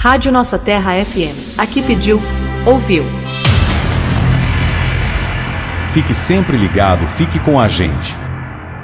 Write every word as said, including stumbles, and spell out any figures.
Rádio Nossa Terra F M. Aqui pediu, ouviu. Fique sempre ligado, fique com a gente.